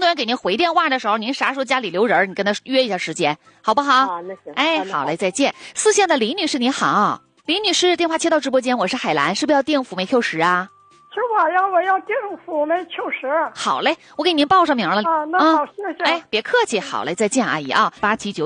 作人员给您回电话的时候，您啥时候家里留人，你跟他约一下时间，好不好？ 啊，那行。 哎，好嘞，再见。四线的李女士，你好，李女士，电话切到直播间，我是海兰，是不是要订辅酶 Q10啊？ 是我要订辅酶 Q10。 好嘞，我给您报上名了啊，那好，谢谢。 哎，别客气，好嘞，再见，阿姨啊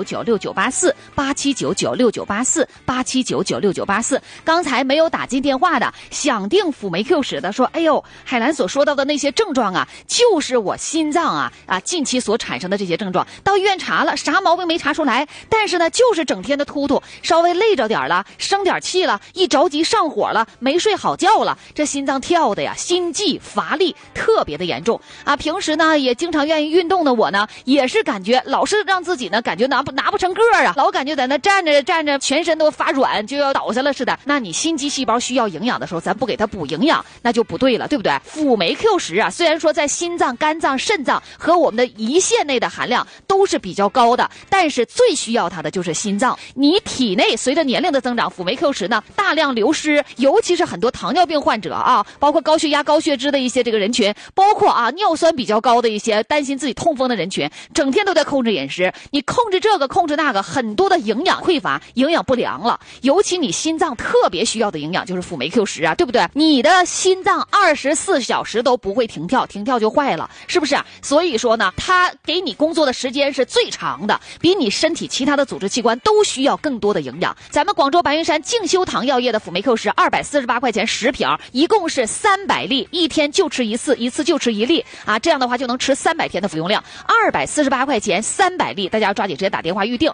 ，87996984，87996984，87996984。刚才没有打进电话的，想订辅酶 Q10的，说，哎呦，海兰所说到的那些症状啊，就是我心脏近期所产生的这些症状。到医院查了，啥毛病没查出来，但是呢，就是整天的突突，稍微累着点了，生点气了，一着急上火了，没睡好觉了，这心脏跳的呀，心悸乏力特别的严重啊！平时呢也经常愿意运动的我呢，也是感觉老是让自己呢感觉拿不成个啊，老感觉在那站着全身都发软，就要倒下了似的。那你心肌细胞需要营养的时候，咱不给它补营养，那就不对了，对不对？辅酶 Q10啊，虽然说在心脏、肝脏、肾脏和我们的胰腺内的含量都是比较高的，但是最需要它的就是心脏。你体内随着年龄的增长，辅酶 Q10呢大量流失，尤其是很多糖尿病患者啊，包括高血压、高血脂的一些这个人群，包括尿酸比较高的一些担心自己痛风的人群，整天都在控制饮食。你控制这个控制那个，很多的营养匮乏、营养不良了。尤其你心脏特别需要的营养就是辅酶 Q10啊，对不对？你的心脏24小时都不会停跳，停跳就坏了，是不是？所以说呢，它给你工作的时间是最长的，比你身体其他的组织器官都需要更多的营养。咱们广州白云山静修堂药业的辅酶 Q10 248块钱10瓶，一共是300粒，一天就吃一次，一次就吃1粒啊，这样的话就能吃300天的服用量。248块钱300粒，大家要抓紧时间打电话预定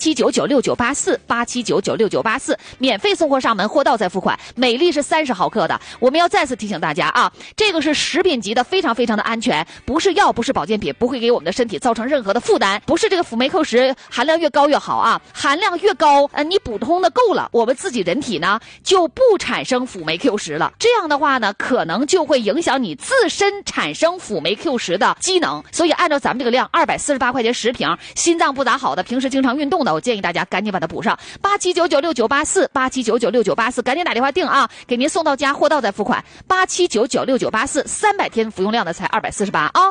87996984，87996984，免费送货上门，货到再付款，每粒是30毫克的。我们要再次提醒大家啊，这个是食品级的，非常非常的安全，不是药，不是保健品，不会给我们的身体造成任何的负担。不是这个辅酶 Q10含量越高越好啊，含量越高，你补充的够了，我们自己人体呢就不产生辅酶 Q10了。这样的话呢，可能就会影响你自身产生辅酶 Q10的机能。所以按照咱们这个量，248块钱10瓶，心脏不咋好的，平时经常运动的，我建议大家赶紧把它补上。87996984，87996984，赶紧打电话订啊，给您送到家，货到再付款。87996984，300天服用量的才248啊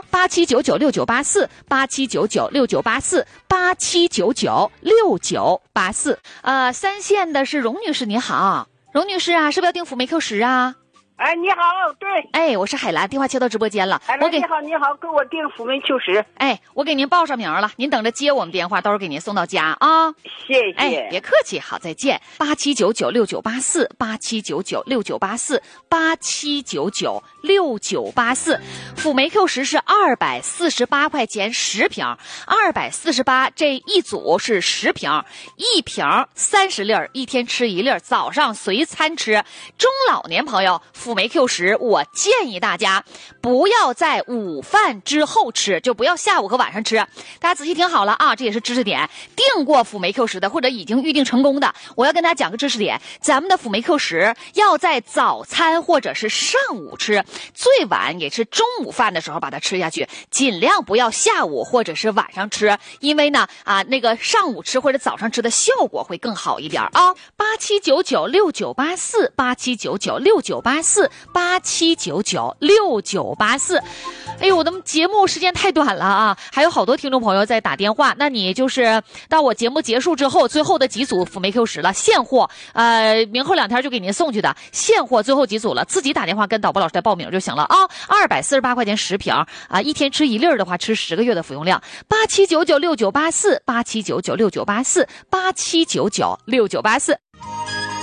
！87996984，87996984，87996984。三线的是荣女士，你好，荣女士啊，是不是要订辅酶 Q10啊？ 哎，你好，对， 哎，我是海兰，电话切到直播间了。 海兰，你好，给我订辅酶 Q10。 哎，我给您报上名了，您等着接我们电话，到时候给您送到家啊。 谢谢。 哎，别客气，好，再见。87996984，87996984，87996984。辅酶 Q10是248块钱10瓶，248这一组是10瓶，一瓶30粒，一天吃1粒，早上随餐吃。中老年朋友，辅酶 Q10我建议大家不要在午饭之后吃，就不要下午和晚上吃。大家仔细听好了啊，这也是知识点。订过辅酶 Q10的或者已经预定成功的，我要跟大家讲个知识点，咱们的辅酶 Q10要在早餐或者是上午吃，最晚也是中午饭的时候把它吃下去，尽量不要下午或者是晚上吃，因为呢那个上午吃或者早上吃的效果会更好一点啊。87996984，87996984，87996984。哎呦，我的节目时间太短了啊，还有好多听众朋友在打电话，那你就是到我节目结束之后，最后的几组辅酶 Q10了，现货，明后2天就给您送去的，现货最后几组了，自己打电话跟导播老师来报名就行了啊。248块钱10瓶啊，一天吃1粒的话，吃10个月的服用量。87996984，87996984，87996984。